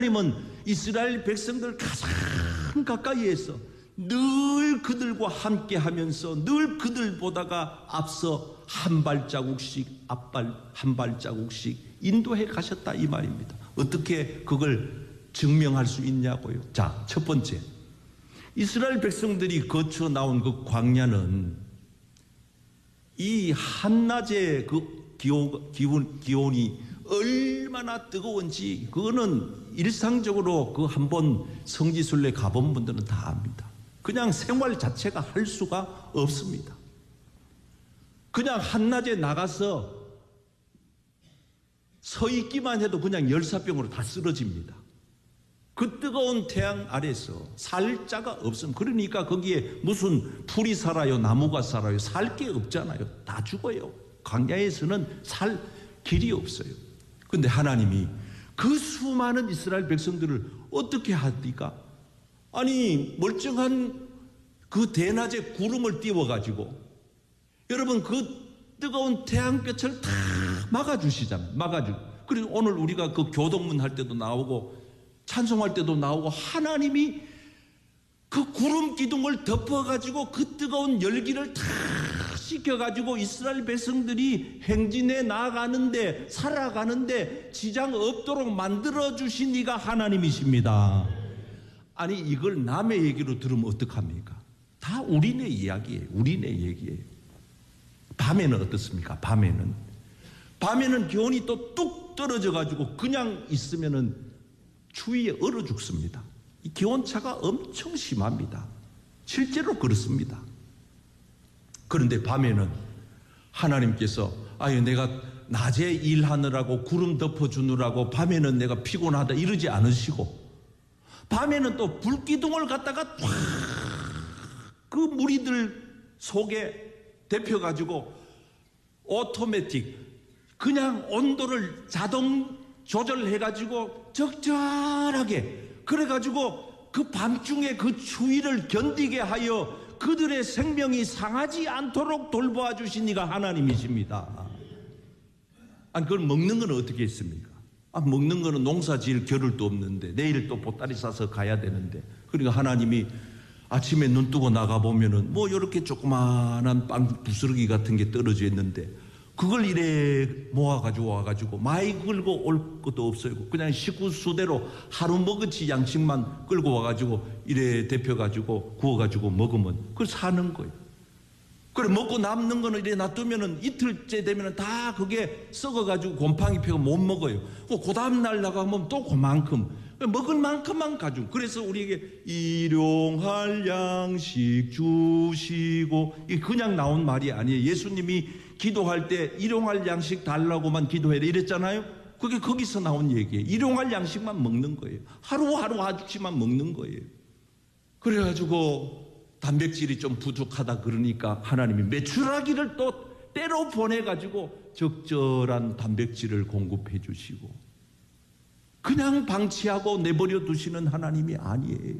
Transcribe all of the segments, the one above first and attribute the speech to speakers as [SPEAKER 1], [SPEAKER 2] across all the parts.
[SPEAKER 1] 하나님은 이스라엘 백성들 가장 가까이에서 늘 그들과 함께 하면서 늘 그들보다가 앞서 한 발자국씩 한 발자국씩 인도해 가셨다 이 말입니다. 어떻게 그걸 증명할 수 있냐고요. 자, 첫 번째, 이스라엘 백성들이 거쳐 나온 그 광야는 이 한낮의 그 기온이 얼마나 뜨거운지 그거는 일상적으로 그 한번 성지순례 가본 분들은 다 압니다. 그냥 생활 자체가 할 수가 없습니다. 그냥 한낮에 나가서 서 있기만 해도 그냥 열사병으로 다 쓰러집니다. 그 뜨거운 태양 아래서 살 자가 없음. 그러니까 거기에 무슨 풀이 살아요, 나무가 살아요, 살 게 없잖아요. 다 죽어요. 광야에서는 살 길이 없어요. 근데 하나님이 그 수많은 이스라엘 백성들을 어떻게 합니까? 아니, 멀쩡한 그 대낮에 구름을 띄워가지고 여러분 그 뜨거운 태양볕을 다 막아주시잖아요. 그리고 오늘 우리가 그 교동문 할 때도 나오고 찬송할 때도 나오고 하나님이 그 구름 기둥을 덮어가지고 그 뜨거운 열기를 다 씻겨가지고 이스라엘 백성들이 행진해 나아가는데 살아가는데 지장 없도록 만들어주신 이가 하나님이십니다. 아니 이걸 남의 얘기로 들으면 어떡합니까? 다 우리네 이야기예요. 우리네 얘기예요. 밤에는 어떻습니까? 밤에는 기온이 또 뚝 떨어져가지고 그냥 있으면은 추위에 얼어 죽습니다. 이 기온차가 엄청 심합니다. 실제로 그렇습니다. 그런데 밤에는 하나님께서 내가 낮에 일하느라고 구름 덮어주느라고 밤에는 내가 피곤하다 이러지 않으시고 밤에는 또 불기둥을 갖다가 그 무리들 속에 데펴가지고 오토매틱 그냥 온도를 자동 조절해가지고 적절하게 그래가지고 그 밤중에 그 추위를 견디게 하여 그들의 생명이 상하지 않도록 돌보아 주신 이가 하나님이십니다. 아니 그걸 먹는 건 어떻게 했습니까? 먹는 거는 농사 지을 겨를도 없는데 내일 또 보따리 싸서 가야 되는데 그러니까 하나님이 아침에 눈 뜨고 나가보면은 뭐 이렇게 조그마한 빵 부스러기 같은 게 떨어져 있는데 그걸 이래 모아가지고 와가지고 많이 끌고 올 것도 없어요. 그냥 식구 수대로 하루 먹을치 양식만 끌고 와가지고 이래 데펴가지고 구워가지고 먹으면 그걸 사는 거예요. 그래 먹고 남는 거는 이래 놔두면은 이틀째 되면은 다 그게 썩어가지고 곰팡이 피고 못 먹어요. 그 다음 날 나가면 또 그만큼 먹을 만큼만 가지고 그래서 우리에게 일용할 양식 주시고 이게 그냥 나온 말이 아니에요. 예수님이 기도할 때 일용할 양식 달라고만 기도해라 이랬잖아요. 그게 거기서 나온 얘기예요. 일용할 양식만 먹는 거예요. 하루하루 아주치만 먹는 거예요. 그래가지고 단백질이 좀 부족하다 그러니까 하나님이 메추라기를 또 때로 보내가지고 적절한 단백질을 공급해 주시고 그냥 방치하고 내버려 두시는 하나님이 아니에요.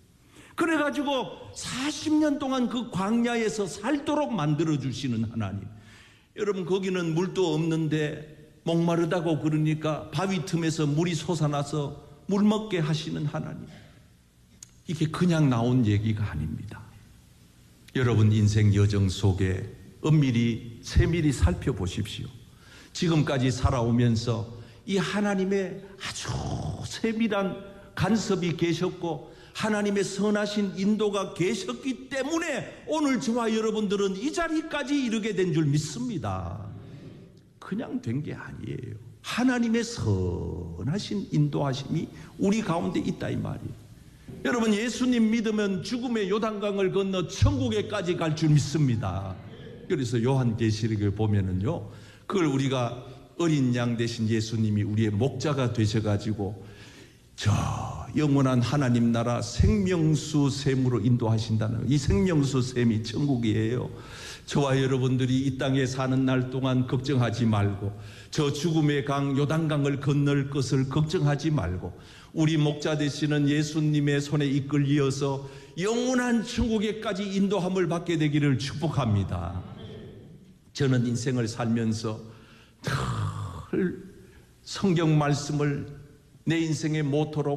[SPEAKER 1] 그래가지고 40년 동안 그 광야에서 살도록 만들어 주시는 하나님. 여러분 거기는 물도 없는데 목마르다고 그러니까 바위 틈에서 물이 솟아나서 물 먹게 하시는 하나님. 이게 그냥 나온 얘기가 아닙니다. 여러분 인생 여정 속에 엄밀히 세밀히 살펴보십시오. 지금까지 살아오면서 이 하나님의 아주 세밀한 간섭이 계셨고 하나님의 선하신 인도가 계셨기 때문에 오늘 저와 여러분들은 이 자리까지 이르게 된 줄 믿습니다. 그냥 된 게 아니에요. 하나님의 선하신 인도하심이 우리 가운데 있다 이 말이에요. 여러분 예수님 믿으면 죽음의 요단강을 건너 천국에까지 갈 줄 믿습니다. 그래서 요한계시록을 보면은요 그걸 우리가 어린 양 되신 예수님이 우리의 목자가 되셔가지고 저 영원한 하나님 나라 생명수 샘으로 인도하신다는 이 생명수 샘이 천국이에요. 저와 여러분들이 이 땅에 사는 날 동안 걱정하지 말고 저 죽음의 강 요단강을 건널 것을 걱정하지 말고 우리 목자 되시는 예수님의 손에 이끌려서 영원한 천국에까지 인도함을 받게 되기를 축복합니다. 저는 인생을 살면서 늘 성경 말씀을 내 인생의 모토로